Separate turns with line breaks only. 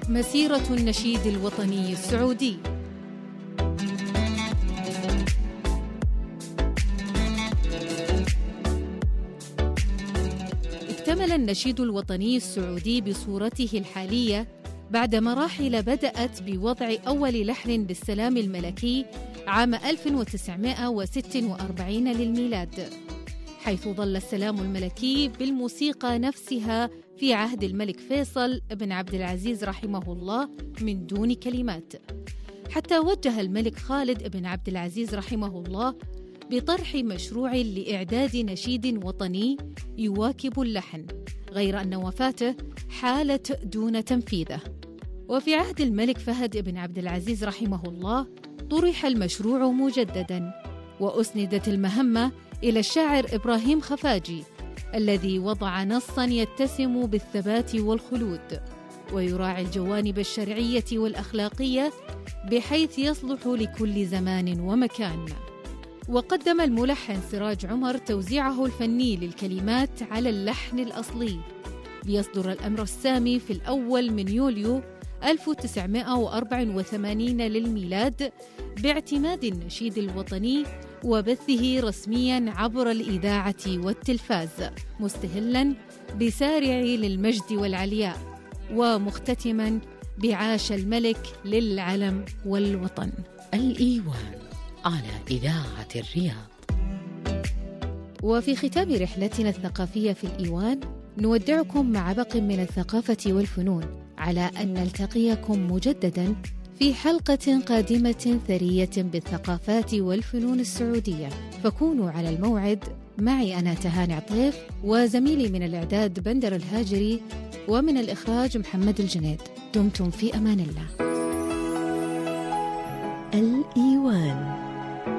مسيرة النشيد الوطني السعودي. اكتمل النشيد الوطني السعودي بصورته الحالية بعد مراحل بدأت بوضع أول لحن بالسلام الملكي عام 1946 للميلاد، حيث ظل السلام الملكي بالموسيقى نفسها في عهد الملك فيصل بن عبد العزيز رحمه الله من دون كلمات، حتى وجه الملك خالد بن عبد العزيز رحمه الله بطرح مشروع لإعداد نشيد وطني يواكب اللحن، غير أن وفاته حالت دون تنفيذه. وفي عهد الملك فهد بن عبد العزيز رحمه الله طرح المشروع مجدداً، وأسندت المهمة إلى الشاعر إبراهيم خفاجي الذي وضع نصاً يتسم بالثبات والخلود، ويراعي الجوانب الشرعية والأخلاقية بحيث يصلح لكل زمان ومكان. وقدم الملحن سراج عمر توزيعه الفني للكلمات على اللحن الأصلي، ليصدر الأمر السامي في الأول من يوليو 1984 للميلاد باعتماد النشيد الوطني وبثه رسمياً عبر الإذاعة والتلفاز، مستهلاً بسارعي للمجد والعلياء، ومختتماً بعاش الملك للعلم والوطن.
الإيوان على إذاعة الرياض.
وفي ختام رحلتنا الثقافية في الإيوان نودعكم مع باق من الثقافة والفنون، على أن نلتقيكم مجدداً في حلقة قادمة ثرية بالثقافات والفنون السعودية، فكونوا على الموعد. معي أنا تهاني عطيف، وزميلي من الإعداد بندر الهاجري، ومن الإخراج محمد الجنيد. دمتم في أمان الله.
الإيوان.